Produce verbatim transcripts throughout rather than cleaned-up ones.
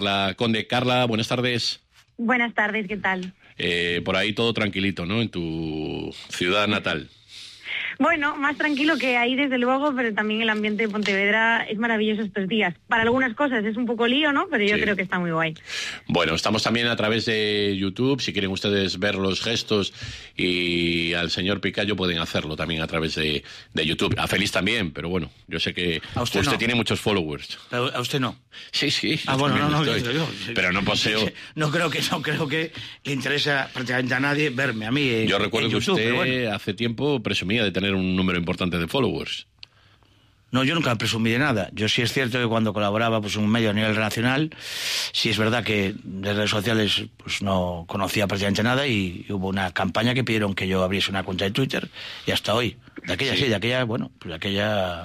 La Conde. Carla, buenas tardes. Buenas tardes, ¿qué tal? Eh, por ahí todo tranquilito, ¿no? En tu ciudad natal. Bueno, más tranquilo que ahí desde luego, pero también el ambiente de Pontevedra es maravilloso estos días. Para algunas cosas es un poco lío, ¿no? Pero yo sí creo que está muy guay. Bueno, estamos también a través de YouTube. Si quieren ustedes ver los gestos y al señor Picayo pueden hacerlo también a través de, de YouTube. A Félix también, pero bueno, yo sé que a usted, usted no. tiene muchos followers. Pero a usted no. Sí, sí. Ah, bueno, no, no, yo, yo, pero no poseo. No creo que no creo que le interesa prácticamente a nadie verme a mí. En, yo recuerdo en que YouTube, usted bueno. hace tiempo presumía de tener un número importante de followers. No, yo nunca presumí de nada. Yo sí es cierto que cuando colaboraba pues en un medio a nivel nacional, sí es verdad que de redes sociales pues no conocía prácticamente nada y, y hubo una campaña que pidieron que yo abriese una cuenta de Twitter y hasta hoy. De aquella sí, sí de aquella, bueno, pues de aquella,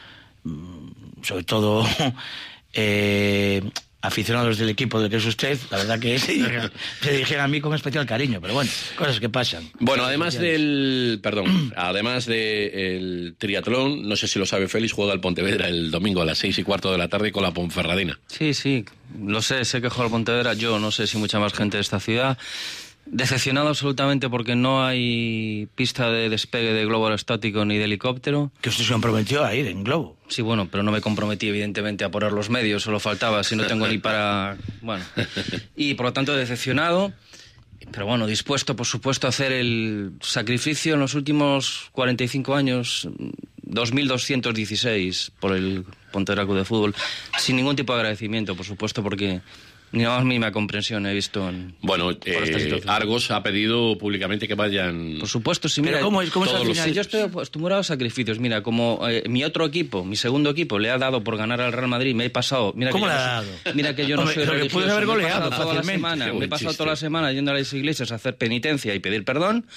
sobre todo eh, aficionados del equipo del que es usted, la verdad que se dirigen, se dirigen a mí con especial cariño, pero bueno, cosas que pasan. Bueno, además del, perdón, además del triatlón, no sé si lo sabe Félix, juega el Pontevedra el domingo a las seis y cuarto de la tarde con la Ponferradina. Sí, sí, lo sé, sé que juega el Pontevedra, yo no sé si mucha más gente de esta ciudad. Decepcionado absolutamente porque no hay pista de despegue de globo aerostático ni de helicóptero. Que usted se comprometió a ir en globo. Sí, bueno, pero no me comprometí evidentemente a poner los medios, solo faltaba, si no tengo ni para... Bueno, y por lo tanto decepcionado, pero bueno, dispuesto por supuesto a hacer el sacrificio en los últimos cuarenta y cinco años, dos mil doscientos dieciséis por el Pontevedra Club de Fútbol, sin ningún tipo de agradecimiento, por supuesto, porque... Ni la más mínima comprensión he visto en... Bueno, eh, Argos ha pedido públicamente que vayan... Por supuesto, sí, mira... ¿Cómo es, cómo es al final? Sí, yo estoy acostumbrado a sacrificios. Mira, como eh, mi otro equipo, mi segundo equipo, le ha dado por ganar al Real Madrid, me he pasado... Mira ¿Cómo que le yo ha no dado? soy, mira que yo no Hombre, soy religioso. puede haber goleado me he pasado toda la semana, me he pasado toda la semana yendo a las iglesias a hacer penitencia y pedir perdón.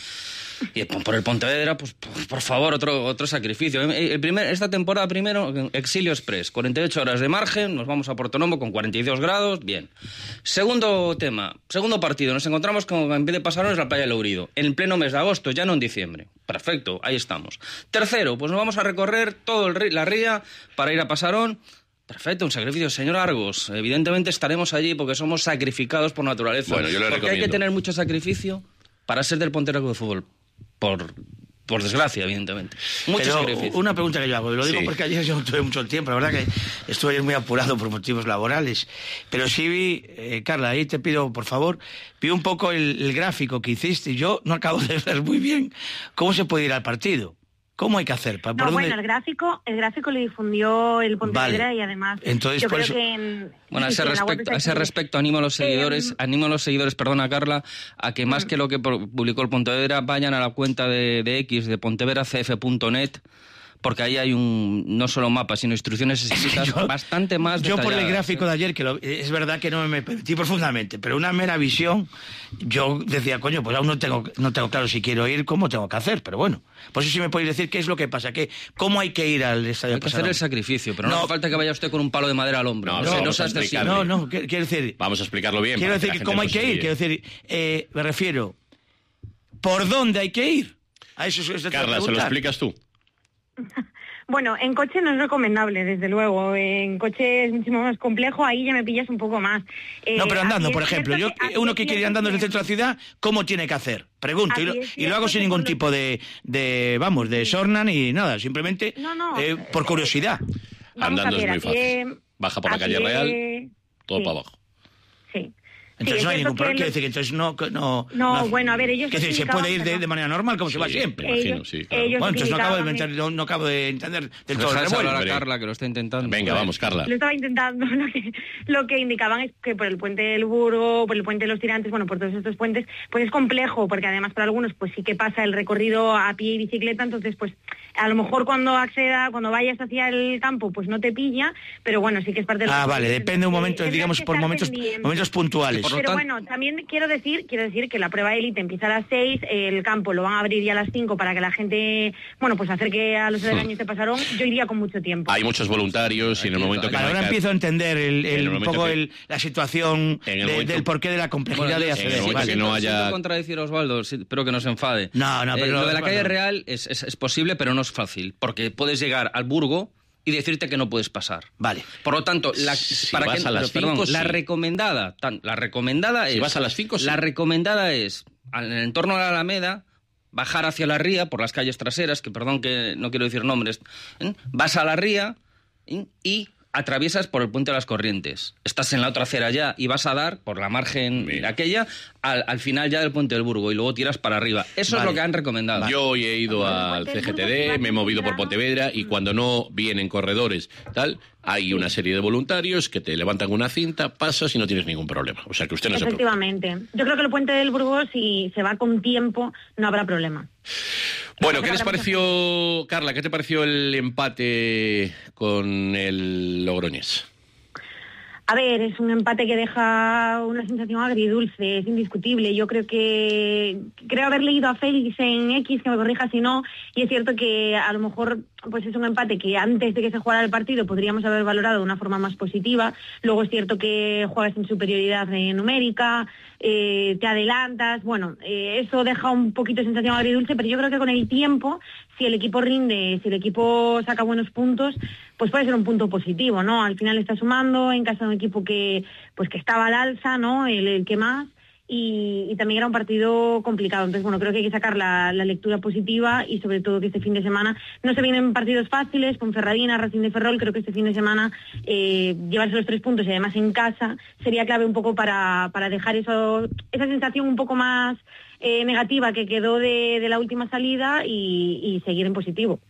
Y por el Pontevedra, pues por, por favor, otro otro sacrificio. El primer, esta temporada primero, Exilio Express, cuarenta y ocho horas de margen, nos vamos a Portonomo con cuarenta y dos grados, bien. Segundo tema, segundo partido, nos encontramos con, en vez de Pasarones, la playa de Lourido, en pleno mes de agosto, ya no en diciembre. Perfecto, ahí estamos. Tercero, pues nos vamos a recorrer todo el, la ría para ir a Pasarón. Perfecto, un sacrificio. Señor Argos, evidentemente estaremos allí porque somos sacrificados por naturaleza. Bueno, yo le porque recomiendo. Hay que tener mucho sacrificio para ser del Pontevedra Club de Fútbol. Por, por desgracia, evidentemente. Mucho Pero sacrificio. Una pregunta que yo hago, lo digo sí. porque ayer yo no tuve mucho tiempo, la verdad que estuve ayer muy apurado por motivos laborales, pero sí vi, eh, Carla, ahí te pido, por favor, vi un poco el, el gráfico que hiciste y yo no acabo de ver muy bien cómo se puede ir al partido. ¿Cómo hay que hacer? ¿Por no, dónde? bueno, el gráfico, el gráfico lo difundió el Pontevedra vale. y además Entonces, yo por creo eso... que en, bueno, a ese, respecto, a ese respecto animo a los seguidores, eh, animo a los seguidores, perdona Carla, a que más uh, que lo que publicó el Pontevedra vayan a la cuenta de, de X de pontevedra c f punto net, porque ahí hay un no solo mapa, sino instrucciones escritas yo, bastante más yo detalladas. Yo por el gráfico de ayer, que lo, es verdad que no me metí profundamente, pero una mera visión, yo decía, coño, pues aún no tengo, no tengo claro si quiero ir, cómo tengo que hacer, pero bueno. Por eso sí me podéis decir qué es lo que pasa, que cómo hay que ir al estadio. Hay que hacer el sacrificio, pero no, no hace falta que vaya usted con un palo de madera al hombro. No, no, no, no, no, no, no, quiero decir... Vamos a explicarlo bien. Quiero decir que cómo hay que ir, quiero decir, eh, me refiero, ¿por dónde hay que ir? A eso es Carla, ¿se lo explicas tú? Bueno, en coche no es recomendable, desde luego. En coche es muchísimo más complejo, ahí ya me pillas un poco más. Eh, no, pero andando, por ejemplo. Yo, que, uno que quiere ir andando desde el centro de la ciudad, ¿cómo tiene que hacer? Pregunto. Y lo, y lo hago sin ningún tipo de, de, vamos, de sorna ni nada. Simplemente no, no, eh, por curiosidad. Andando es muy fácil. Baja por la calle Real, todo sí. para abajo. Sí. Entonces sí, no hay ningún problema. Quiere decir que entonces no... No, no, no bueno, a ver, ellos... Que decir, se puede ir de, de manera normal, como sí, se va siempre. Imagino, sí, claro. Bueno, entonces no acabo, de entender, no, no acabo de entender del todo el revuelo. A Carla, que lo está intentando. Venga, vamos, Carla. Lo estaba intentando. Lo que, lo que indicaban es que por el puente del Burgo, por el puente de los Tirantes, bueno, por todos estos puentes, pues es complejo, porque además para algunos pues sí que pasa el recorrido a pie y bicicleta, entonces pues a lo mejor cuando acceda, cuando vayas hacia el campo, pues no te pilla, pero bueno, sí que es parte del... Ah, vale, depende de un momento, eh, digamos, por momentos, momentos puntuales. Pero tanto... bueno, también quiero decir, quiero decir que la prueba de élite empieza a las seis, el campo lo van a abrir ya a las cinco para que la gente, bueno, pues acerque a los aledaños de Pasarón. Yo iría con mucho tiempo. Hay muchos voluntarios y en el momento que... Vale, ahora empiezo a entender el, el, el un poco que... el, la situación de, momento... del porqué de la complejidad bueno, de hacer eso. Vale. Que no haya... Siento contradecir a Osvaldo, espero que no se enfade. No, no, pero... Eh, lo de la bueno. calle Real es, es, es posible, pero no es fácil, porque puedes llegar al Burgo y decirte que no puedes pasar. Vale. Por lo tanto, la, Si para vas que, a las perdón, cinco, la sí. recomendada, tan, la recomendada Si es, vas a las cinco, sí. la recomendada es, en el entorno de la Alameda, bajar hacia la ría por las calles traseras, que perdón que no quiero decir nombres, ¿eh? Vas a la ría ¿eh? y atraviesas por el Puente de las Corrientes. Estás en la otra acera ya y vas a dar por la margen Bien. de aquella al, al final ya del Puente del Burgo y luego tiras para arriba. Eso Vale. es lo que han recomendado. Yo hoy he ido Vale. al Puente C del G T Burgo, D, si me he vas movido por temprano. Pontevedra y cuando no vienen corredores, tal, hay una serie de voluntarios que te levantan una cinta, pasas y no tienes ningún problema. O sea que usted no se preocupe. Efectivamente. Yo creo que el Puente del Burgo, si se va con tiempo, no habrá problema. Bueno, ¿qué les pareció, Carla, qué te pareció el empate con el Logroñés? A ver, es un empate que deja una sensación agridulce, es indiscutible. Yo creo que creo haber leído a Félix en X, que me corrija si no, y es cierto que a lo mejor pues es un empate que antes de que se jugara el partido podríamos haber valorado de una forma más positiva. Luego es cierto que juegas en superioridad eh, numérica, eh, te adelantas, bueno, eh, eso deja un poquito de sensación agridulce, pero yo creo que con el tiempo, si el equipo rinde, si el equipo saca buenos puntos, pues puede ser un punto positivo, ¿no? Al final está sumando en casa de un equipo que pues que estaba al alza, ¿no? El, el que más, y, y también era un partido complicado. Entonces, bueno, creo que hay que sacar la, la lectura positiva y sobre todo que este fin de semana no se vienen partidos fáciles, con Ferradina, Racing de Ferrol. Creo que este fin de semana eh, llevarse los tres puntos y además en casa sería clave un poco para, para dejar eso, esa sensación un poco más eh, negativa que quedó de, de la última salida y, y seguir en positivo.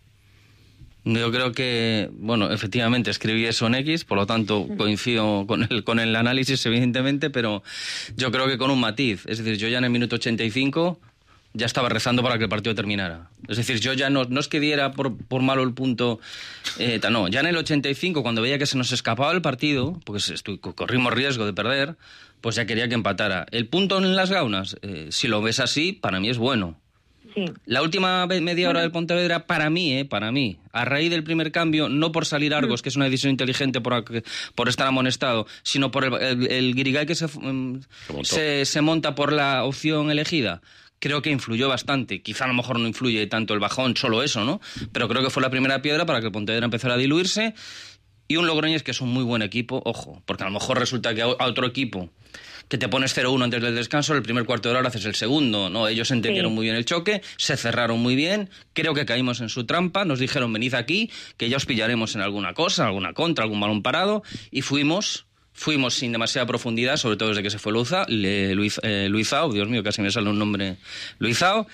Yo creo que, bueno, efectivamente escribí eso en X, por lo tanto coincido con el, con el análisis, evidentemente, pero yo creo que con un matiz. Es decir, yo ya en el minuto ochenta y cinco ya estaba rezando para que el partido terminara. Es decir, yo ya no, no es que diera por, por malo el punto, eh, no, ya en el ochenta y cinco, cuando veía que se nos escapaba el partido, porque estu- corrimos riesgo de perder, pues ya quería que empatara. El punto en las Gaunas, eh, si lo ves así, para mí es bueno. Sí. La última media hora del Pontevedra, para mí, eh, para mí, a raíz del primer cambio, no por salir Argos, que es una decisión inteligente por, por estar amonestado, sino por el, el, el guirigay que se, um, se, se monta por la opción elegida, creo que influyó bastante. Quizá a lo mejor no influye tanto el bajón, solo eso, ¿no? Pero creo que fue la primera piedra para que el Pontevedra empezara a diluirse. Y un Logroñés que es un muy buen equipo, ojo, porque a lo mejor resulta que a otro equipo que te pones cero uno antes del descanso, el primer cuarto de hora haces el segundo, ¿no? Ellos entendieron Sí. muy bien el choque, se cerraron muy bien, creo que caímos en su trampa, nos dijeron venid aquí, que ya os pillaremos en alguna cosa, alguna contra, algún balón parado, y fuimos, fuimos sin demasiada profundidad, sobre todo desde que se fue Luza, le, Luis, eh, Luizao, Dios mío, casi me sale un nombre, Luizao,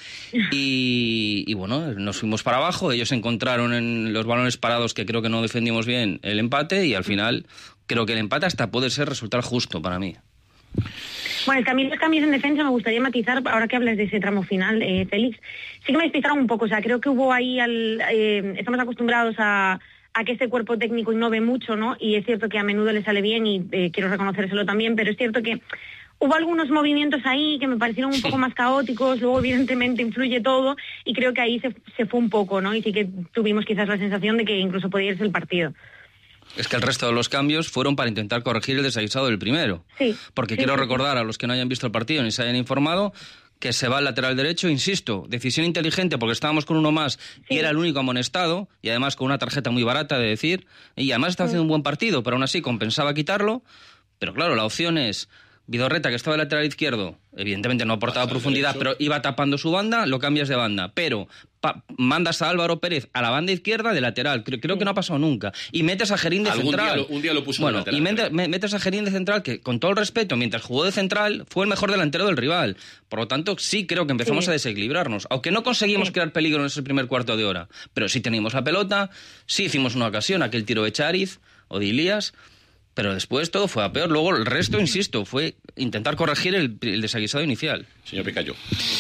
y, y bueno, nos fuimos para abajo, ellos encontraron en los balones parados, que creo que no defendimos bien, el empate, y al final creo que el empate hasta puede ser resultar justo para mí. Bueno, el cambio, los cambios en defensa me gustaría matizar, ahora que hablas de ese tramo final, eh, Félix. Sí que me despistaron un poco, o sea, creo que hubo ahí, al, eh, estamos acostumbrados a, a que este cuerpo técnico innove mucho, ¿no? Y es cierto que a menudo le sale bien y eh, quiero reconocérselo también, pero es cierto que hubo algunos movimientos ahí que me parecieron un poco más caóticos, luego evidentemente influye todo y creo que ahí se, se fue un poco, ¿no? Y sí que tuvimos quizás la sensación de que incluso podía irse el partido. Es que el resto de los cambios fueron para intentar corregir el desaguisado del primero. Sí. Porque sí, quiero sí, recordar a los que no hayan visto el partido ni se hayan informado que se va al lateral derecho, insisto, decisión inteligente porque estábamos con uno más y Sí. era el único amonestado y además con una tarjeta muy barata de decir, y además estaba haciendo un buen partido, pero aún así compensaba quitarlo, pero claro, la opción es Vidorreta, que estaba en el lateral izquierdo, evidentemente no aportaba Pasa al profundidad, derecho. pero iba tapando su banda, lo cambias de banda, pero pa- mandas a Álvaro Pérez a la banda izquierda de lateral, creo, creo que no ha pasado nunca, y metes a Gerín de Algún central. día lo- un día lo puso de bueno, lateral, y mete- creo. me- metes a Gerín de central, que con todo el respeto, mientras jugó de central, fue el mejor delantero del rival. Por lo tanto, sí creo que empezamos Sí. a desequilibrarnos, aunque no conseguimos Sí. crear peligro en ese primer cuarto de hora, pero sí teníamos la pelota, sí hicimos una ocasión, aquel tiro de Chariz o de Ilías, pero después todo fue a peor. Luego el resto, insisto, fue intentar corregir el, el desaguisado inicial. Señor Picayo.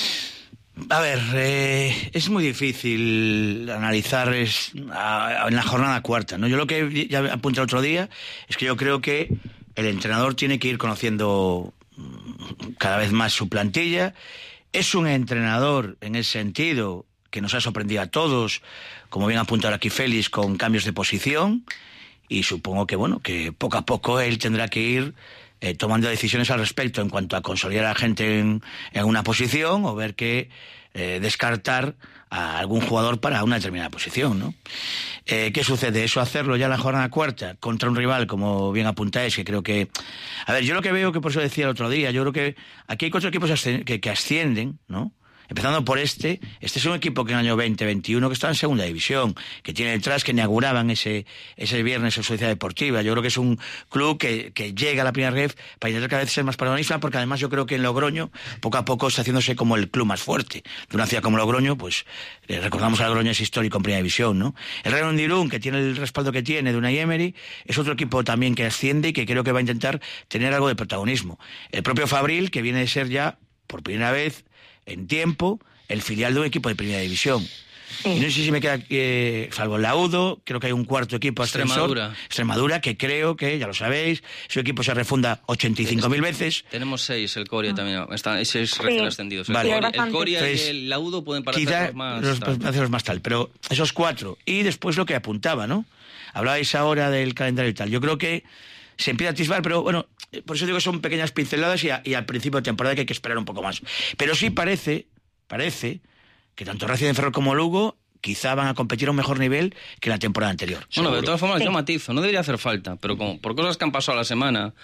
A ver, eh, es muy difícil analizar es, a, a, en la jornada cuarta, ¿no? Yo lo que ya apunté el otro día es que yo creo que el entrenador tiene que ir conociendo cada vez más su plantilla. Es un entrenador en ese sentido que nos ha sorprendido a todos, como bien apuntado aquí Félix, con cambios de posición, y supongo que bueno, que poco a poco él tendrá que ir eh, tomando decisiones al respecto en cuanto a consolidar a la gente en, en una posición o ver que eh, descartar a algún jugador para una determinada posición, ¿no? Eh, ¿Qué sucede? Eso hacerlo ya en la jornada cuarta contra un rival, como bien apuntáis, que creo que... A ver, yo lo que veo, que por eso decía el otro día, yo creo que aquí hay cuatro equipos que, que ascienden, ¿no? Empezando por este, este es un equipo que en el año veinte veintiuno que está en segunda división, que tiene detrás, que inauguraban ese ese viernes en Sociedad Deportiva. Yo creo que es un club que, que llega a la primera ref para intentar cada vez ser más protagonista, porque además yo creo que en Logroño, poco a poco, está haciéndose como el club más fuerte. De una ciudad como Logroño, pues eh, recordamos a Logroño, es histórico en primera división, ¿no? El Reino de Irún, que tiene el respaldo que tiene de Unai Emery, es otro equipo también que asciende y que creo que va a intentar tener algo de protagonismo. El propio Fabril, que viene de ser ya, por primera vez en tiempo, el filial de un equipo de primera división. Sí. Y no sé si me queda, eh, salvo el Laudo, creo que hay un cuarto equipo ascensor, Extremadura. Extremadura, que creo que, ya lo sabéis, su equipo se refunda ochenta y cinco mil veces. Tenemos seis, el Coria también, están, hay seis sí. recién ascendidos. El, vale. Coria, el Coria Entonces, y el Laudo pueden parecer quizá los más... Los, los más tal, pero esos cuatro. Y después lo que apuntaba, ¿no? Hablabais ahora del calendario y tal. Yo creo que se empieza a atisbar, pero bueno, por eso digo que son pequeñas pinceladas y, a, y al principio de temporada que hay que esperar un poco más. Pero sí parece, parece que tanto Racing de Ferrol como Lugo quizá van a competir a un mejor nivel que la temporada anterior. Bueno, seguro. de todas formas sí. yo matizo, no debería hacer falta, pero como por cosas que han pasado a la semana,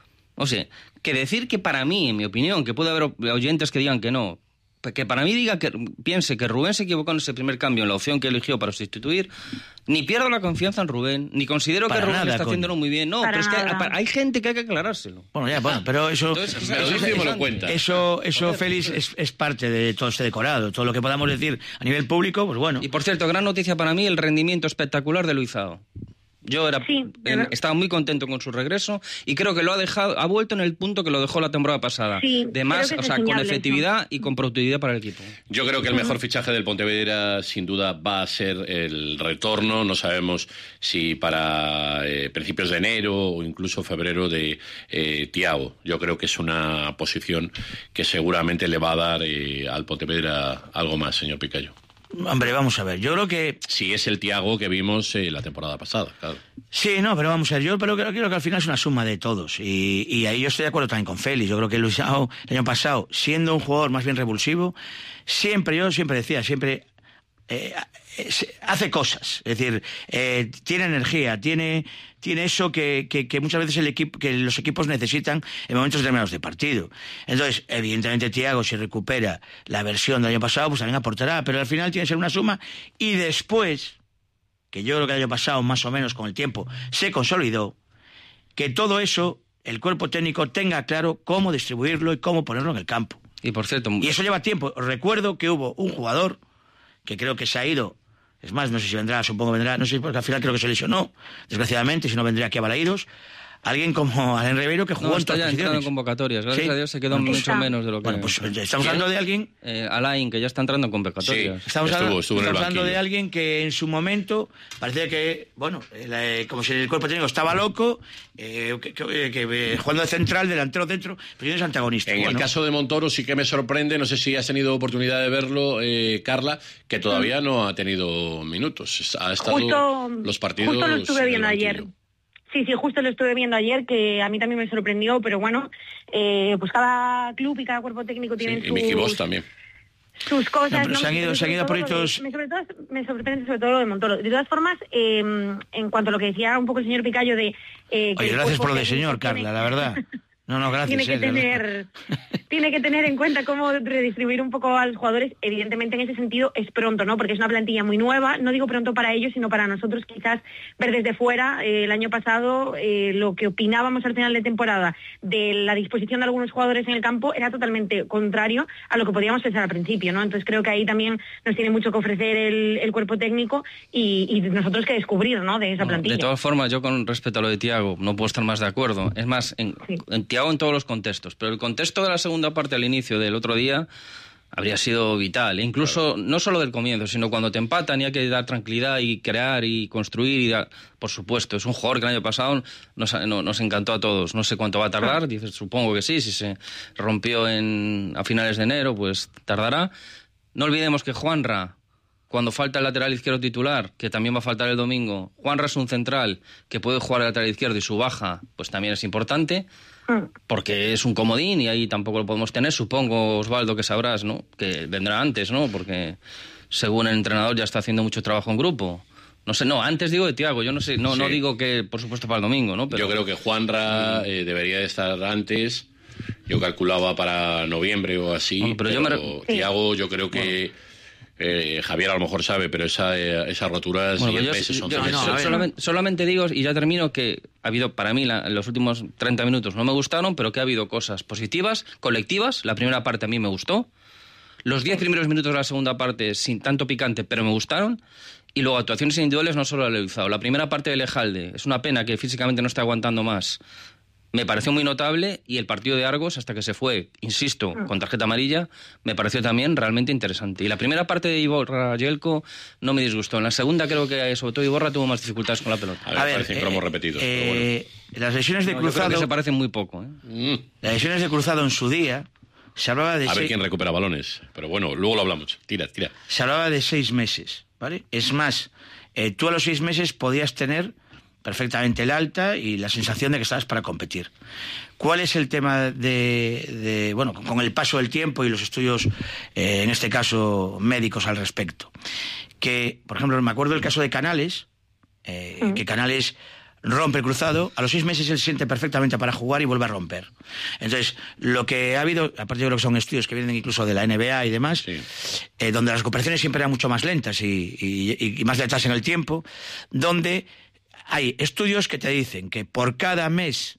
o sea, que decir que para mí, en mi opinión, que puede haber oyentes que digan que no, que para mí diga que piense que Rubén se equivocó en ese primer cambio, en la opción que eligió para sustituir, ni pierdo la confianza en Rubén, ni considero para que Rubén nada, está coño. haciéndolo muy bien. No, Para pero es que nada. hay gente que hay que aclarárselo. Bueno, ya, bueno, pero eso... Entonces, Me lo eso- dice y me lo eso- cuenta. Eso, eso Félix, es, es parte de todo este decorado. Todo lo que podamos decir a nivel público, pues bueno. Y por cierto, gran noticia para mí, el rendimiento espectacular de Luizao. Yo era, Sí, en- ¿verdad? estaba muy contento con su regreso y creo que lo ha dejado, ha vuelto en el punto que lo dejó la temporada pasada. Sí, de más, creo que o es sea, con enseñable efectividad y con productividad para el equipo. Yo creo que el mejor fichaje del Pontevedra sin duda va a ser el retorno, no sabemos si para eh, principios de enero o incluso febrero, de eh, Thiago. Yo creo que es una posición que seguramente le va a dar eh, al Pontevedra algo más, señor Picayo. Hombre, vamos a ver, yo creo que... Si es el Thiago que vimos eh, la temporada pasada, claro. Sí, no, pero vamos a ver, yo pero creo, creo que al final es una suma de todos. Y, y ahí yo estoy de acuerdo también con Félix. Yo creo que Luisao, el año pasado, siendo un jugador más bien revulsivo, siempre, yo siempre decía, siempre... Eh, hace cosas, es decir, eh, tiene energía, tiene, tiene eso que, que, que muchas veces el equipo, que los equipos necesitan en momentos determinados de partido. Entonces, evidentemente Thiago, si recupera la versión del año pasado, pues también aportará, pero al final tiene que ser una suma. Y después, que yo creo que el año pasado, más o menos con el tiempo, se consolidó, que todo eso, el cuerpo técnico tenga claro cómo distribuirlo y cómo ponerlo en el campo. Y por cierto... Y eso lleva tiempo. Recuerdo que hubo un jugador que creo que se ha ido, es más, no sé si vendrá, supongo vendrá, no sé, porque al final creo que se lesionó, desgraciadamente, si no vendría aquí a Balaídos, alguien como Alain Ribeiro que jugó No, en está todas ya las entrando en posiciones. convocatorias. Gracias Sí. a Dios se quedó Bueno, mucho está. menos de lo que... Bueno, pues estamos hablando de alguien... Eh, Alain, que ya está entrando en convocatorias. Sí. Estamos, Estuvo- hablando, estuvo en el estamos hablando de banquillo. alguien que en su momento parecía que, bueno, eh, como si el cuerpo técnico estaba loco, eh, que, que- que, eh, jugando de central, delantero dentro, pero es antagonista. En Bueno, el caso de Montoro sí que me sorprende, no sé si has tenido oportunidad de verlo, eh, Carla, que todavía no ha tenido minutos. Ha estado Justo, los partidos. justo lo estuve en el viendo banquillo. ayer. Sí, sí, justo lo estuve viendo ayer, que a mí también me sorprendió, pero bueno, eh, pues cada club y cada cuerpo técnico Sí, tienen y Mickey Boss sus, también. sus cosas. No, pero se han ido- Me se han ido sobre por todo lo de- hitos- Me, sobre todo, me sorprende sobre todo lo de Montoro. De todas formas, eh, en cuanto a lo que decía un poco el señor Picayo de... Eh, que Oye, el gracias cuerpo por lo de técnico señor, tiene- Carla, la verdad. No, no, gracias. tiene que eh, de verdad. tener tiene que tener en cuenta cómo redistribuir un poco a los jugadores. Evidentemente en ese sentido es pronto, ¿no? Porque es una plantilla muy nueva, no digo pronto para ellos, sino para nosotros quizás ver desde fuera. Eh, el año pasado eh, lo que opinábamos al final de temporada de la disposición de algunos jugadores en el campo era totalmente contrario a lo que podíamos pensar al principio, ¿no? Entonces creo que ahí también nos tiene mucho que ofrecer el, el cuerpo técnico y, y nosotros que descubrir, ¿no? De esa No, plantilla. de todas formas, yo con respecto a lo de Thiago no puedo estar más de acuerdo. Es más, en, Sí. en Thiago en todos los contextos, pero el contexto de la segunda parte al inicio del otro día habría sido vital. E incluso no solo del comienzo, sino cuando te empatan y hay que dar tranquilidad y crear y construir. Y dar... Por supuesto, es un jugador que el año pasado nos, no, nos encantó a todos. No sé cuánto va a tardar, dices, supongo que sí, si se rompió en, a finales de enero, pues tardará. No olvidemos que Juanra, cuando falta el lateral izquierdo titular, que también va a faltar el domingo, Juanra es un central que puede jugar al lateral izquierdo y su baja pues también es importante. porque es un comodín y ahí tampoco lo podemos tener. Supongo, Osvaldo, que sabrás, ¿no? Que vendrá antes, ¿no? Porque según el entrenador ya está haciendo mucho trabajo en grupo. No sé, no, antes digo de Thiago, yo no sé, no, sí. no digo que, por supuesto, para el domingo, ¿no? Pero... Yo creo que Juanra eh, debería de estar antes, yo calculaba para noviembre o así, bueno, pero, pero yo me... Thiago yo creo que... Bueno. Eh, Javier a lo mejor sabe, pero esa, eh, esas roturas bueno, diez meses, once meses. No, solamente, solamente digo, y ya termino, que ha habido, para mí, la, los últimos treinta minutos no me gustaron, pero que ha habido cosas positivas, colectivas. La primera parte a mí me gustó. Los diez primeros minutos de la segunda parte, sin tanto picante, pero me gustaron. Y luego actuaciones individuales no solo la he usado. La primera parte de Lejalde, es una pena que físicamente no esté aguantando más. Me pareció muy notable, y el partido de Argos, hasta que se fue, insisto, con tarjeta amarilla, me pareció también realmente interesante. Y la primera parte de Iborra Jelko no me disgustó. En la segunda creo que sobre todo Iborra tuvo más dificultades con la pelota. A ver, a ver parecen eh, cromos repetidos. Eh, pero bueno. Las lesiones de no, cruzado... Yo creo que se parecen muy poco. ¿eh? Mm. Las lesiones de cruzado en su día, se hablaba de... A ver seis... quién recupera balones. Pero bueno, luego lo hablamos. Tira, tira. Se hablaba de seis meses, ¿vale? Es más, eh, tú a los seis meses podías tener perfectamente el alta y la sensación de que estabas para competir. ¿Cuál es el tema de, de bueno, con el paso del tiempo y los estudios, eh, en este caso, médicos al respecto? Que, por ejemplo, me acuerdo del caso de Canales, eh, mm. que Canales rompe el cruzado, a los seis meses él se siente perfectamente para jugar y vuelve a romper. Entonces, lo que ha habido, aparte de lo que son estudios que vienen incluso de la N B A y demás, sí. eh, donde las recuperaciones siempre eran mucho más lentas y, y, y más lentas en el tiempo, donde hay estudios que te dicen que por cada mes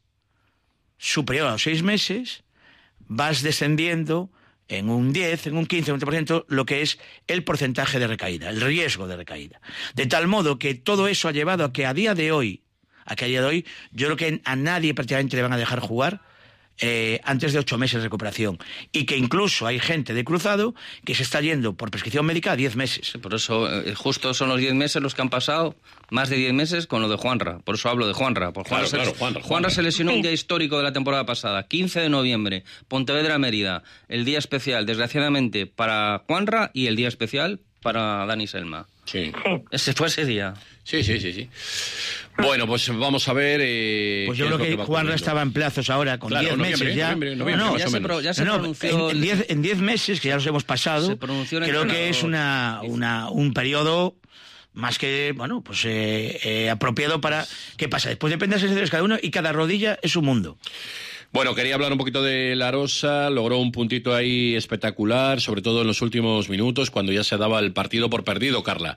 superior a los seis meses vas descendiendo en un diez, en un quince, un veinte por ciento lo que es el porcentaje de recaída, el riesgo de recaída. De tal modo que todo eso ha llevado a que a día de hoy, a que a día de hoy, yo creo que a nadie prácticamente le van a dejar jugar Eh, antes de ocho meses de recuperación, y que incluso hay gente de cruzado que se está yendo por prescripción médica a diez meses. Sí, por eso eh, justo son los diez meses los que han pasado, más de diez meses con lo de Juanra, por eso hablo de Juanra. Por Juanra, claro, se, claro, Juanra, Juanra, Juanra se lesionó sí. un día histórico de la temporada pasada, quince de noviembre, Pontevedra-Mérida, el día especial, desgraciadamente, para Juanra, y el día especial para Dani Selma. Sí. Ese fue ese día. Sí, sí, sí, sí. Bueno, pues vamos a ver... Eh, pues yo creo que, que Juanra estaba en plazos ahora, con diez claro, meses ya. Noviembre, noviembre, no, no, ya, se pro, ya se no, pronunció... En diez en diez meses, que ya los hemos pasado, creo que es una, una un periodo más que, bueno, pues eh, eh, apropiado para... ¿Qué pasa? Después depende de las sensaciones de cada uno, y cada rodilla es un mundo. Bueno, quería hablar un poquito de La Rosa, logró un puntito ahí espectacular, sobre todo en los últimos minutos, cuando ya se daba el partido por perdido, Carla.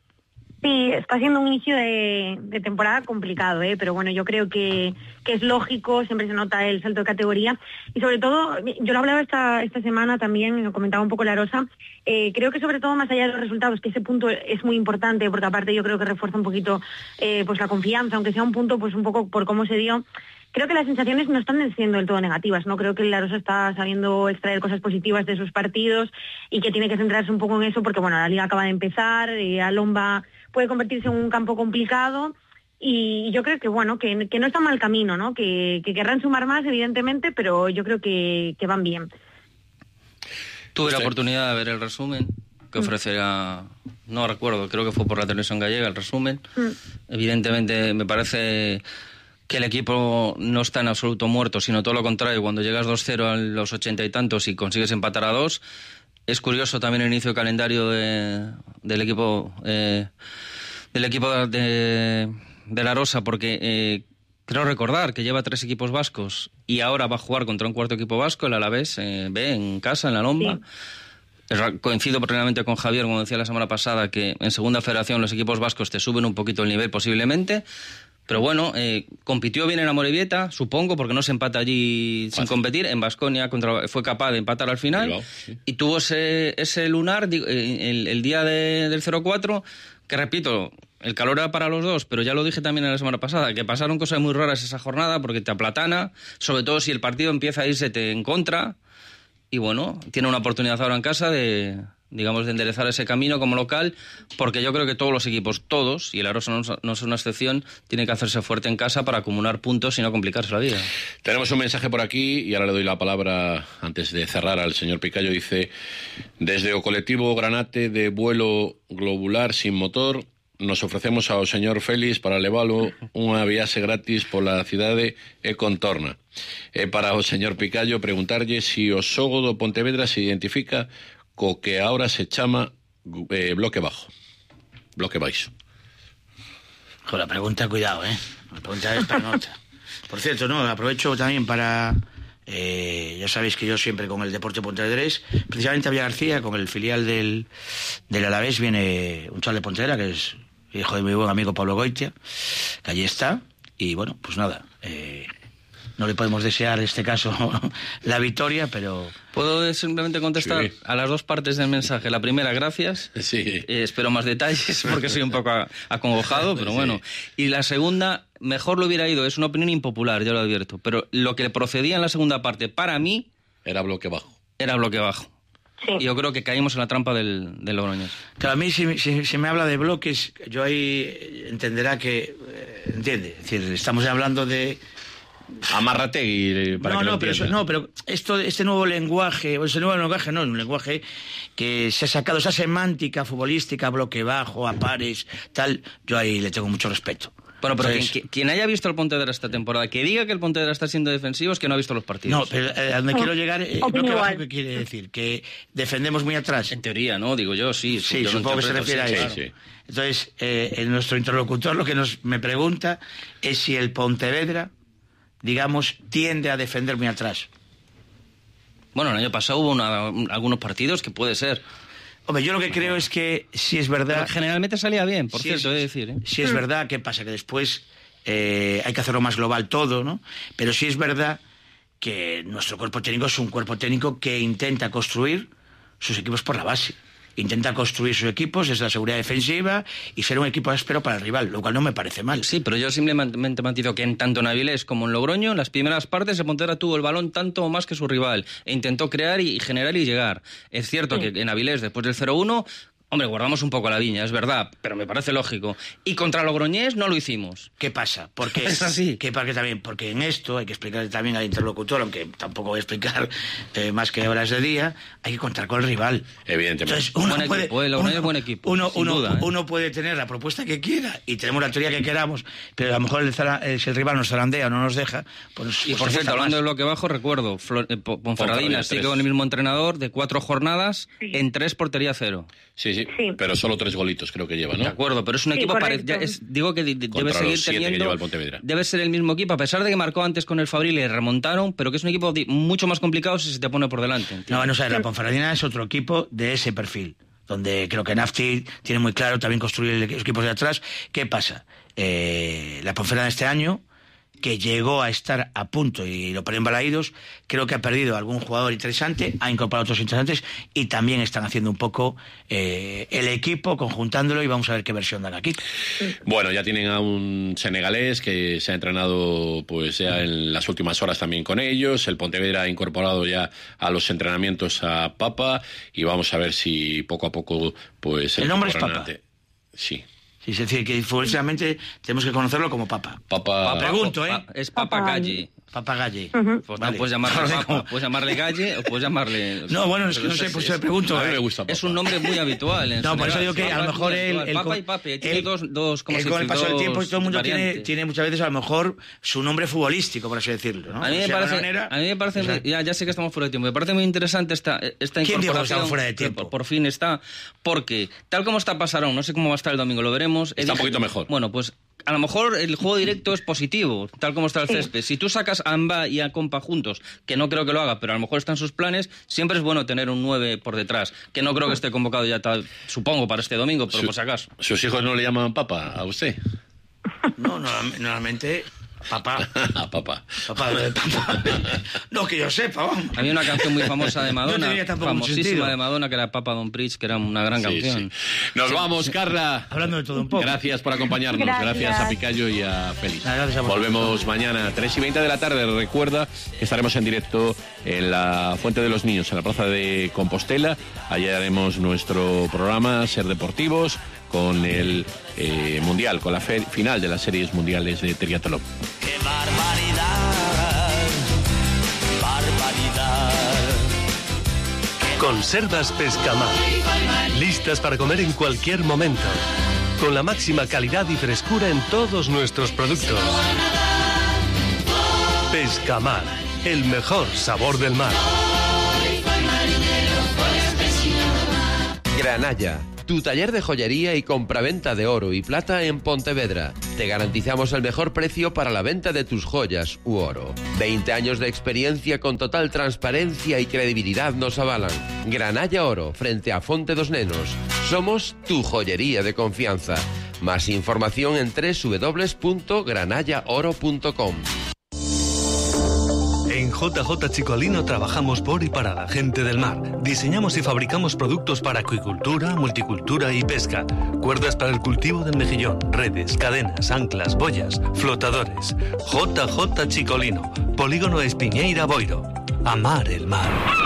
Sí, está siendo un inicio de, de temporada complicado, ¿eh? Pero bueno, yo creo que, que es lógico, siempre se nota el salto de categoría, y sobre todo, yo lo hablaba esta, esta semana también, lo comentaba un poco La Rosa, eh, creo que sobre todo más allá de los resultados, que ese punto es muy importante, porque aparte yo creo que refuerza un poquito eh, pues la confianza, aunque sea un punto pues un poco por cómo se dio. Creo que las sensaciones no están siendo del todo negativas, ¿no? Creo que La Rosa está sabiendo extraer cosas positivas de sus partidos y que tiene que centrarse un poco en eso porque, bueno, la liga acaba de empezar, eh, Alomba puede convertirse en un campo complicado y yo creo que, bueno, que, que no está mal camino, ¿no? Que, que querrán sumar más, evidentemente, pero yo creo que, que van bien. Tuve la oportunidad de ver el resumen que ofrecerá, no recuerdo, creo que fue por la televisión gallega el resumen. Mm. Evidentemente me parece... que el equipo no está en absoluto muerto, sino todo lo contrario. Cuando llegas dos cero a los ochenta y tantos y consigues empatar a dos, es curioso también el inicio de calendario de, del equipo eh, del equipo de, de La Rosa, porque eh, creo recordar que lleva tres equipos vascos y ahora va a jugar contra un cuarto equipo vasco, el Alavés, eh, B, en casa, en la Lomba. Sí. Coincido plenamente con Javier, como decía la semana pasada, que en segunda federación los equipos vascos te suben un poquito el nivel posiblemente. Pero bueno, eh, compitió bien en Amorebieta, supongo, porque no se empata allí sin Fácil. competir. En Baskonia contra, fue capaz de empatar al final. Bilbao, sí. Y tuvo ese, ese lunar el, el día de, del cero cuatro, que repito, el calor era para los dos, pero ya lo dije también la semana pasada, que pasaron cosas muy raras esa jornada, porque te aplatana, sobre todo si el partido empieza a irse te en contra. Y bueno, tiene una oportunidad ahora en casa de... digamos, de enderezar ese camino como local, porque yo creo que todos los equipos, todos, y La Rosa no, no es una excepción, tiene que hacerse fuerte en casa para acumular puntos y no complicarse la vida. Tenemos un mensaje por aquí, y ahora le doy la palabra, antes de cerrar, al señor Picayo. Dice: desde o colectivo Granate de vuelo globular sin motor, nos ofrecemos ao señor Félix para levalo unha viaxe gratis pola cidade e contorna. E para o señor Picallo preguntarlle si o xogo do Pontevedra se identifica co que ahora se chama eh, bloque bajo. Bloque baixo. Con la pregunta, cuidado, ¿eh? La pregunta es para nota. Por cierto, no, aprovecho también para... Eh, ya sabéis que yo siempre con el Deporte Pontevedrés, precisamente a Villa García, con el filial del, del Alavés, viene un chaval de Pontevedra, que es hijo de mi buen amigo Pablo Goitia, que allí está, y bueno, pues nada, eh, no le podemos desear en este caso la victoria, pero... ¿Puedo simplemente contestar sí. a las dos partes del mensaje? La primera, gracias. Sí. Eh, espero más detalles porque soy un poco acongojado, pero bueno. Sí. Y la segunda, mejor lo hubiera ido. Es una opinión impopular, ya lo advierto. Pero lo que procedía en la segunda parte, para mí... Era bloque bajo. Era bloque bajo. Sí. Y yo creo que caímos en la trampa del, del Logroñés. Claro, a mí si, si, si me habla de bloques, yo ahí entenderá que... Eh, entiende. Es decir, estamos hablando de... Amarrategui para no, que no, lo pero eso, no, pero esto, este nuevo lenguaje, o ese nuevo lenguaje no, es un lenguaje que se ha sacado, esa semántica futbolística, bloque bajo, a pares, tal, yo ahí le tengo mucho respeto. Bueno, pero Entonces, quien, quien haya visto el Pontevedra esta temporada, que diga que el Pontevedra está siendo defensivo es que no ha visto los partidos. No, pero eh, a donde quiero llegar, eh, bloque bajo, ¿qué quiere decir? Que defendemos muy atrás. En teoría, ¿no? Digo yo, sí. Sí, yo supongo que se refiere sí, a eso. Sí, sí. Entonces, eh, en nuestro interlocutor lo que nos me pregunta es si el Pontevedra, digamos, tiende a defender muy atrás. Bueno, el año pasado hubo una, algunos partidos que puede ser. Hombre, yo lo que creo es que si es verdad... Pero generalmente salía bien, por si cierto, es, he de decir. ¿eh? Si es verdad, ¿qué pasa? Que después eh, hay que hacerlo más global todo, ¿no? Pero sí es verdad que nuestro cuerpo técnico es un cuerpo técnico que intenta construir sus equipos por la base. Intenta construir sus equipos desde la seguridad defensiva y ser un equipo áspero para el rival, lo cual no me parece mal. Sí, pero yo simplemente matizo que en tanto en Avilés como en Logroño, en las primeras partes, el Pontevedra tuvo el balón tanto o más que su rival e intentó crear y generar y llegar. Es cierto sí. que en Avilés, después del cero uno, hombre, guardamos un poco la viña, es verdad, pero me parece lógico. Y contra Logroñés no lo hicimos. ¿Qué pasa? Porque es así. ¿Qué pasa también? Porque en esto hay que explicarle también al interlocutor, aunque tampoco voy a explicar eh, más que horas de día, hay que contar con el rival. Evidentemente. Entonces, uno buen puede, equipo, el Logroñés es buen equipo. Uno, sin uno, duda, ¿eh? uno puede tener la propuesta que quiera y tenemos la teoría que queramos, pero a lo mejor el, el, si el rival nos zarandea o no nos deja, pues... Y pues por cierto, hablando más. de bloque bajo, recuerdo, Flor, eh, Ponferradina sigue con el mismo entrenador de cuatro jornadas, sí. en tres portería cero. Sí, sí, sí, pero solo tres golitos creo que lleva, ¿no? De acuerdo, pero es un sí, equipo parecido. Digo que de, debe seguir teniendo. Debe ser el mismo equipo, a pesar de que marcó antes con el Fabril y remontaron, pero que es un equipo mucho más complicado si se te pone por delante. ¿entiendes? No, no sabes, la Ponferradina es otro equipo de ese perfil, donde creo que Nafti tiene muy claro también construir los equipos de atrás. ¿Qué pasa? Eh, la Ponferradina este año, que llegó a estar a punto y lo ponen balaídos, creo que ha perdido algún jugador interesante, ha incorporado otros interesantes y también están haciendo un poco eh, el equipo, conjuntándolo, y vamos a ver qué versión dan aquí. Bueno, ya tienen a un senegalés que se ha entrenado pues ya en las últimas horas también con ellos. El Pontevedra ha incorporado ya a los entrenamientos a Papa y vamos a ver si poco a poco pues el, el nombre es Papa. Sí. Sí, es decir, que futbolísticamente tenemos que conocerlo como Papa. Papa. Pregunto, ¿eh? Pa, es Papa Galle. Papa Galle. Uh-huh. Pues vale. No puedes llamarle Papa, puedes llamarle Galle o puedes llamarle... No, bueno, es que no sé, pues te pregunto. A mí me gusta Papa. Es un nombre muy habitual. En no, por eso digo que a lo mejor el... el Papa y Papi, tiene el, dos, dos como el, si con el paso del tiempo todo el mundo tiene, tiene muchas veces a lo mejor su nombre futbolístico, por así decirlo, ¿no? A mí me o sea, parece, manera, a mí me parece o sea, ya, ya sé que estamos fuera de tiempo, me parece muy interesante esta, esta ¿quién incorporación. dijo que estamos fuera de tiempo? Por, por fin está, porque tal como está Pasarón, no sé cómo va a estar el domingo, lo veremos. Está un poquito mejor. Bueno, pues a lo mejor el juego directo es positivo, tal como está el césped. Si tú sacas a Amba y a Compa juntos, que no creo que lo haga, pero a lo mejor está en sus planes, siempre es bueno tener un nueve por detrás, que no creo que esté convocado ya, tal, supongo, para este domingo, pero Su, por si acaso. ¿Sus hijos no le llaman Papa a usted? No, no normalmente... Papá. A papá. Papá, papá. No, que yo sepa, vamos. Había una canción muy famosa de Madonna, no famosísima de Madonna, que era Papa Don't Preach, que era una gran sí, canción. Sí. Nos sí, vamos, sí. Carla. Hablando de todo un poco. Gracias por acompañarnos. Gracias, gracias a Picayo y a Félix. Gracias a Volvemos mañana a tres y veinte de la tarde. Recuerda que estaremos en directo en la Fuente de los Niños, en la Plaza de Compostela. Allí haremos nuestro programa Ser Deportivos, con el eh, Mundial, con la fe- final de las series mundiales de triatlón. ¡Qué barbaridad! ¡Barbaridad! Conservas Pescamar. Listas para comer en cualquier momento. con la máxima calidad y frescura en todos nuestros productos. Pescamar, el mejor sabor del mar. Granalla, tu taller de joyería y compraventa de oro y plata en Pontevedra. Te garantizamos el mejor precio para la venta de tus joyas u oro. veinte años de experiencia con total transparencia y credibilidad nos avalan. Granalla Oro, frente a Fonte dos Nenos. Somos tu joyería de confianza. Más información en doble u doble u doble u punto granalla oro punto com. En J J Chicolino trabajamos por y para la gente del mar. Diseñamos y fabricamos productos para acuicultura, multicultura y pesca. Cuerdas para el cultivo del mejillón, redes, cadenas, anclas, boyas, flotadores. J J Chicolino, Polígono Espiñeira Boiro. Amar el mar.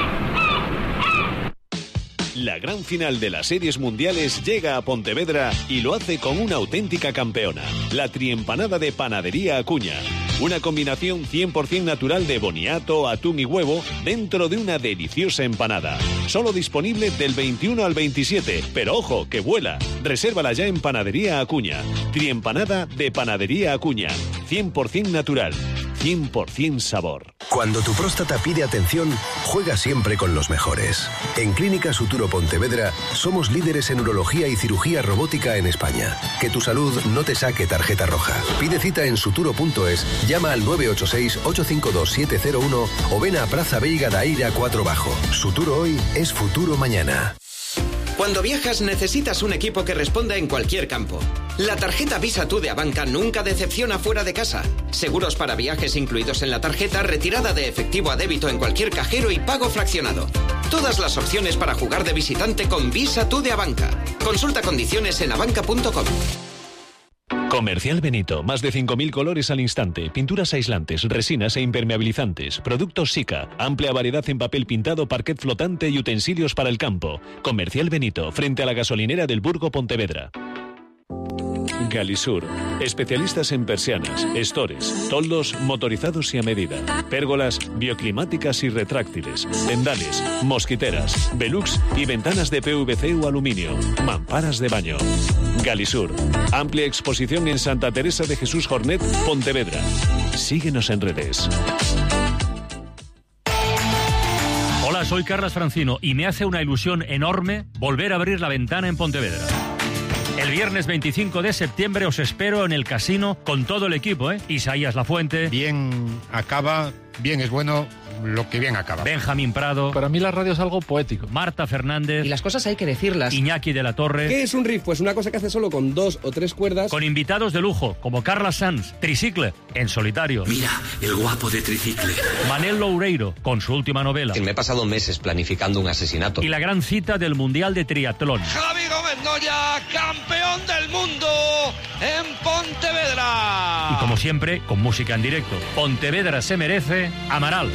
La gran final de las series mundiales llega a Pontevedra y lo hace con una auténtica campeona, la triempanada de Panadería Acuña. Una combinación cien por ciento natural de boniato, atún y huevo dentro de una deliciosa empanada. Solo disponible del veintiuno al veintisiete, pero ojo, que vuela. Resérvala ya en Panadería Acuña. Triempanada de Panadería Acuña. cien por ciento natural, cien por ciento sabor. Cuando tu próstata pide atención, juega siempre con los mejores. En Clínica Suturo Pontevedra somos líderes en urología y cirugía robótica en España. Que tu salud no te saque tarjeta roja. Pide cita en suturo punto es, llama al nueve ocho seis, ocho cinco dos, siete cero uno o ven a Praza Veiga da Eira cuatro Bajo. Suturo hoy es futuro mañana. Cuando viajas necesitas un equipo que responda en cualquier campo. La tarjeta Visa Tú de Abanca nunca decepciona fuera de casa. Seguros para viajes incluidos en la tarjeta, retirada de efectivo a débito en cualquier cajero y pago fraccionado. Todas las opciones para jugar de visitante con Visa Tú de Abanca. Consulta condiciones en abanca punto com. Comercial Benito, más de cinco mil colores al instante, pinturas aislantes, resinas e impermeabilizantes, productos Sika, amplia variedad en papel pintado, parquet flotante y utensilios para el campo. Comercial Benito, frente a la gasolinera del Burgo Pontevedra. Galisur, especialistas en persianas, estores, toldos motorizados y a medida, pérgolas bioclimáticas y retráctiles, tendales, mosquiteras, velux y ventanas de P V C o aluminio, mamparas de baño. Galisur, amplia exposición en Santa Teresa de Jesús Jornet, Pontevedra. Síguenos en redes. Hola, soy Carlos Francino y me hace una ilusión enorme volver a abrir la ventana en Pontevedra. El viernes veinticinco de septiembre os espero en el casino con todo el equipo, ¿eh? Isaías Lafuente. Bien acaba, bien es bueno, lo que bien acaba. Benjamín Prado. Para mí la radio es algo poético. Marta Fernández. Y las cosas hay que decirlas. Iñaki de la Torre. ¿Qué es un riff? Pues una cosa que hace solo con dos o tres cuerdas. Con invitados de lujo, como Carla Sanz, Tricicle, en solitario. Mira, el guapo de Tricicle. Manel Loureiro, con su última novela. Me he pasado meses planificando un asesinato. Y la gran cita del Mundial de Triatlón. Javi Gómez Noya, campeón del mundo en Pontevedra. Y como siempre, con música en directo. Pontevedra se merece Amaral.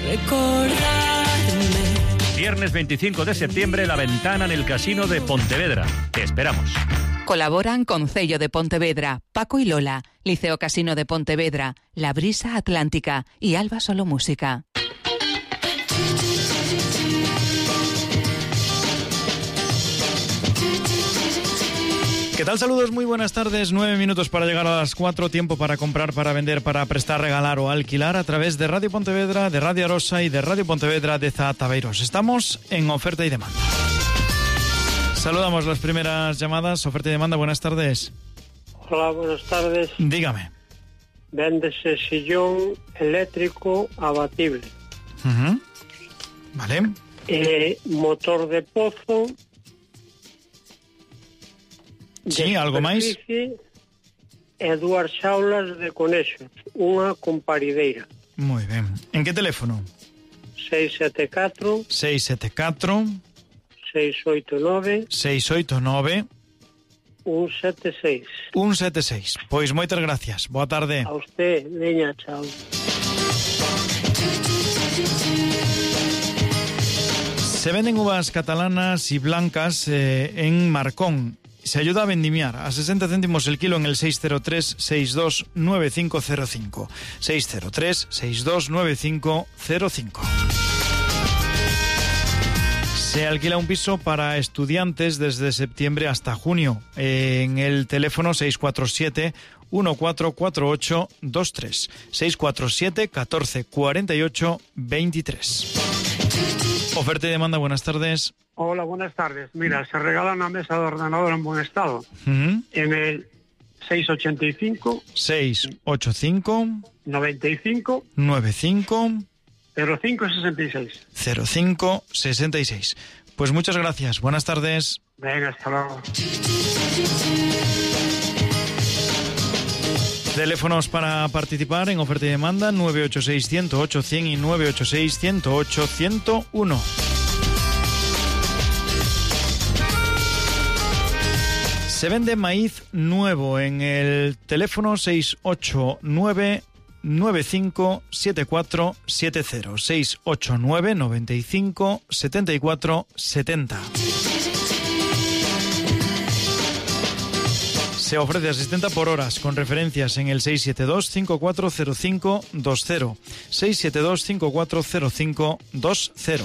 Viernes veinticinco de septiembre, la ventana en el casino de Pontevedra. Te esperamos. Colaboran con Cello de Pontevedra, Paco y Lola, Liceo Casino de Pontevedra, La Brisa Atlántica y Alba Solo Música. ¿Qué tal? Saludos, muy buenas tardes. Nueve minutos para llegar a las cuatro. Tiempo para comprar, para vender, para prestar, regalar o alquilar a través de Radio Pontevedra, de Radio Arosa y de Radio Pontevedra de Zatabeiros. Estamos en oferta y demanda. Saludamos las primeras llamadas. Oferta y demanda, buenas tardes. Hola, buenas tardes. Dígame. Véndese sillón eléctrico abatible. Uh-huh. Vale. Eh, motor de pozo. Sí, algo máis? E dúas xaulas de conexos, unha con parideira. Moi ben. En que teléfono? seis sete catro seis sete catro seis oito nove seis oito nove un sete seis un sete seis. Pois moitas gracias. Boa tarde. A usted, veña, chao. Se venden uvas catalanas y blancas eh, en Marcón. Se ayuda a vendimiar a sesenta céntimos el kilo en el seis cero tres, seis dos nueve cinco cero cinco. seis cero tres, seis dos nueve cinco cero cinco. Se alquila un piso para estudiantes desde septiembre hasta junio en el teléfono seis cuatro siete, uno cuatro cuatro ocho dos tres, seis cuatro siete, catorce cuarenta y ocho veintitrés. Oferta y demanda, buenas tardes. Hola, buenas tardes. Mira, se regala una mesa de ordenador en buen estado. Uh-huh. En el seis ochenta y cinco, seis ochenta y cinco, noventa y cinco, noventa y cinco, cero cinco sesenta y seis. cero cinco sesenta y seis. Pues muchas gracias. Buenas tardes. Venga, hasta luego. Teléfonos para participar en oferta y demanda nueve ocho seis, cero ocho, cien y nueve ocho seis, cero ocho, ciento uno. Se vende maíz nuevo en el teléfono seis ocho nueve, nueve cinco siete cuatro siete cero, seis ocho nueve, noventa y cinco, setenta y cuatro, setenta. Se ofrece asistenta por horas con referencias en el seis siete dos, cinco cuatro cero cinco dos cero, seis siete dos, cinco cuatro cero cinco dos cero.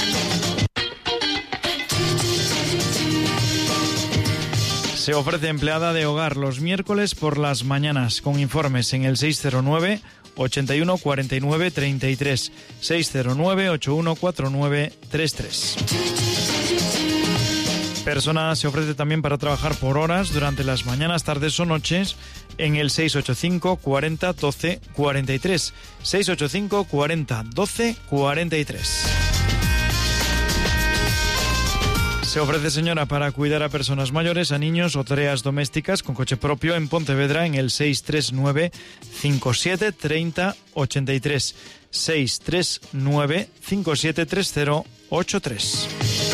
Se ofrece empleada de hogar los miércoles por las mañanas con informes en el seis cero nueve, ochenta y uno, cuarenta y nueve, treinta y tres, seis cero nueve, ochenta y uno, cuarenta y nueve, treinta y tres. Persona se ofrece también para trabajar por horas durante las mañanas, tardes o noches en el seis ocho cinco, cuarenta, doce, cuarenta y tres, seis ocho cinco, cuarenta, doce, cuarenta y tres. Se ofrece, señora, para cuidar a personas mayores, a niños o tareas domésticas con coche propio en Pontevedra en el seis tres nueve, cincuenta y siete, treinta, ochenta y tres, seis tres nueve, cincuenta y siete, treinta, ochenta y tres.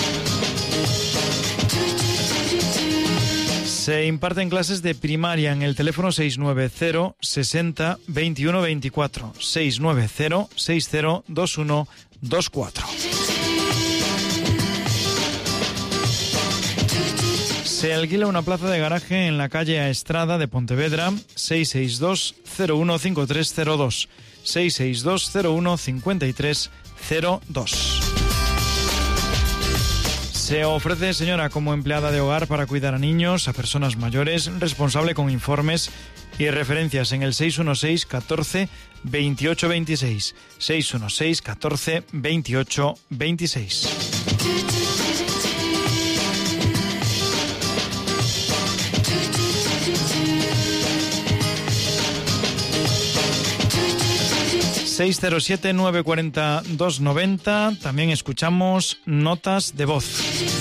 Se imparten clases de primaria en el teléfono seis nueve cero, sesenta, veintiuno veinticuatro, seis nueve cero, sesenta, veintiuno veinticuatro. Se alquila una plaza de garaje en la calle A Estrada de Pontevedra, seis seis dos, cero uno, cincuenta y tres cero dos, seis seis dos, cero uno, cincuenta y tres cero dos. Se ofrece, señora, como empleada de hogar para cuidar a niños, a personas mayores, responsable con informes y referencias en el seis uno seis, catorce, veintiocho veintiséis, seis uno seis, catorce, veintiocho veintiséis. seis cero siete, nueve cuatro cero, dos nueve cero. También escuchamos notas de voz.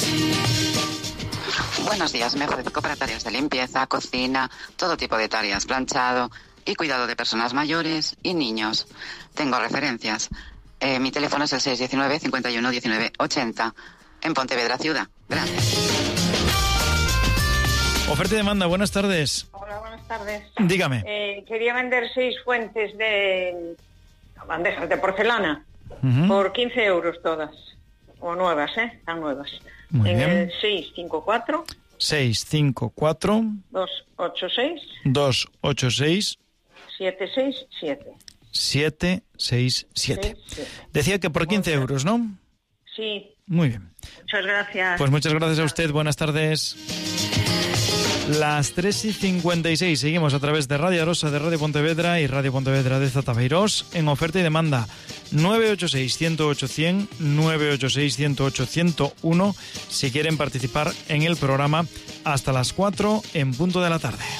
Buenos días, me ofrezco para tareas de limpieza, cocina, todo tipo de tareas, planchado y cuidado de personas mayores y niños. Tengo referencias. Eh, mi teléfono es el seis uno nueve, cincuenta y uno, diecinueve, ochenta en Pontevedra Ciudad. Gracias. Oferta y demanda, buenas tardes. Hola, buenas tardes. Dígame. Eh, quería vender seis fuentes de bandejas de porcelana uh-huh. por quince euros todas. O nuevas, ¿eh? Están nuevas. Muy en bien. el seis cinco cuatro, seis cinco cuatro, dos ocho seis, dos ocho seis, siete seis siete. siete seis siete. Decía que por quince euros, ¿no? Sí. Muy bien. Muchas gracias. Pues muchas gracias a usted. Buenas tardes. Las tres y cincuenta y seis. Seguimos a través de Radio Arosa, de Radio Pontevedra y Radio Pontevedra de Zatabeirós en oferta y demanda nueve ocho seis, cero ocho, cien, nueve ocho seis, cero ocho, ciento uno si quieren participar en el programa hasta las cuatro en punto de la tarde.